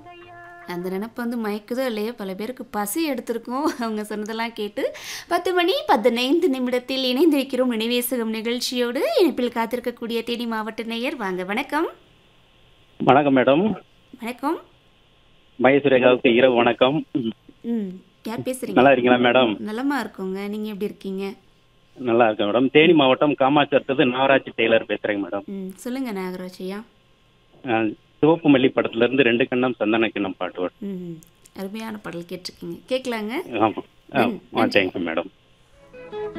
அந்த நினப்பு வந்து மயக்குதோ இல்லையோ பல பேருக்கு பசி எடுத்திருக்கும் அவங்க சொன்னதெல்லாம் கேட்டு. 10 மணி 15 நிமிடத்தில் இணைந்திருக்கிறோம் நினைவேசகம் நிகழ்ச்சியோடு. இணைப்பில் காத்திருக்கக்கூடிய தேனி மாவட்ட நேயர் வாங்க. வணக்கம். வணக்கம் மேடம். வணக்கம். மகேஸ்வரேகாவுக்கு இரவு வணக்கம். ம். யார் பேசுறீங்க? நல்லா இருக்கீங்களா மேடம்? நலமா இருக்கோங்க. நீங்க எப்படி இருக்கீங்க? நல்லா இருக்கேன் மேடம். தேனி மாவட்டம் காமாட்சி அடுத்தது நாகராஜ் டெய்லர் பேசுறேங்க மேடம். சொல்லுங்க நாகராஜ் ஐயா. சிவப்பு மல்லி படத்துல இருந்து 2 கண்ணம் சந்தன கிண்ணம் பாட்டு வரும். அருமையான பாடல் கேட்டிருக்கீங்க. கேட்கலாங்க. ஆமா. Thank you madam.